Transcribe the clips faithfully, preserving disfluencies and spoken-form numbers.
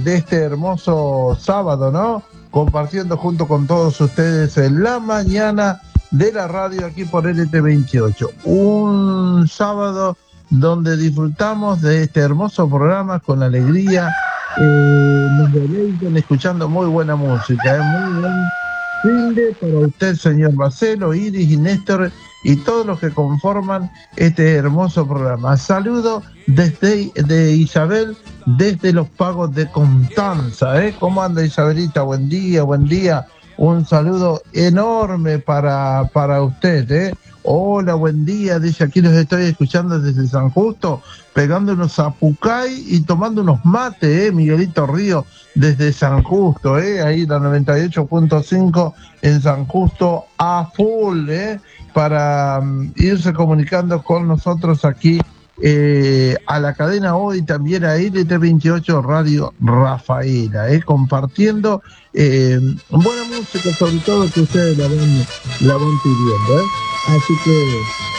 de este hermoso sábado, ¿no? Compartiendo junto con todos ustedes en la mañana de la radio aquí por L T veintiocho. Un sábado donde disfrutamos de este hermoso programa con alegría, eh, nos deleitan escuchando muy buena música, ¿eh? Muy buen fin de para usted, señor Marcelo, Iris y Néstor y todos los que conforman este hermoso programa. Saludo desde de Isabel, desde los Pagos de Constanza, ¿eh? ¿Cómo anda Isabelita? Buen día, buen día. Un saludo enorme para, para usted, ¿eh? Hola, buen día, dice, aquí los estoy escuchando desde San Justo, pegando unos zapucay y tomando unos mates, ¿eh? Miguelito Río, desde San Justo, ¿eh? Ahí la noventa y ocho punto cinco en San Justo a full, ¿eh? Para um, irse comunicando con nosotros aquí eh, a la cadena hoy, también a L T veintiocho Radio Rafaela, ¿eh? Compartiendo eh, buena música, sobre todo que ustedes la van, la van pidiendo, ¿eh? Así que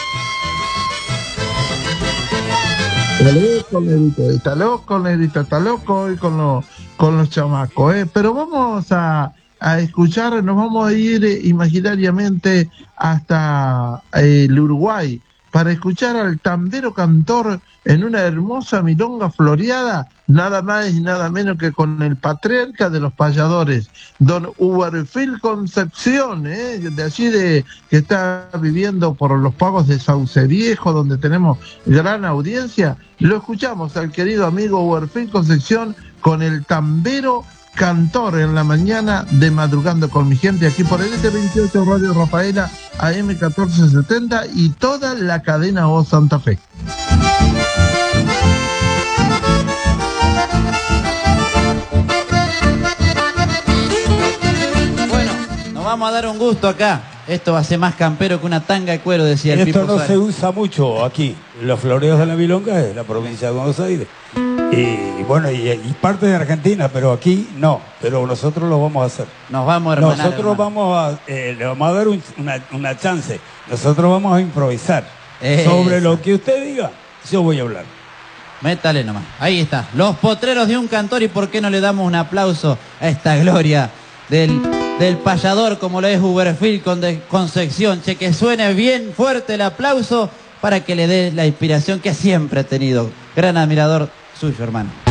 está loco, Negrito, está loco, Negrito, está loco hoy con los, con los chamacos, ¿eh? Pero vamos a, a escuchar, nos vamos a ir eh, imaginariamente hasta eh, el Uruguay para escuchar al tambero cantor en una hermosa milonga floreada, nada más y nada menos que con el patriarca de los payadores, don Uberfil Concepción, ¿eh? De allí de, que está viviendo por los pagos de Sauce Viejo, donde tenemos gran audiencia. Lo escuchamos al querido amigo Uberfil Concepción con el tambero cantor en la mañana de Madrugando con mi gente, aquí por el L T veintiocho Radio Rafaela, A M catorce setenta y toda la cadena O Santa Fe. Bueno, nos vamos a dar un gusto acá. Esto va a ser más campero que una tanga de cuero, decía el Esto Pipo no Suárez. se usa mucho aquí. Los floreos de la milonga es la provincia de Buenos Aires. Y bueno, y, y parte de Argentina, pero aquí no. Pero nosotros lo vamos a hacer. Nos vamos a hermanar, Nosotros hermano. vamos a, eh, le vamos a dar un- una, una chance. Nosotros vamos a improvisar. Eso. Sobre lo que usted diga, yo voy a hablar. Métale nomás. Ahí está. Los potreros de un cantor. ¿Y por qué no le damos un aplauso a esta gloria del, del payador como lo es Uberfil con de Concepción? Che, que suene bien fuerte el aplauso para que le dé la inspiración que siempre ha tenido. Gran admirador suyo, hermano.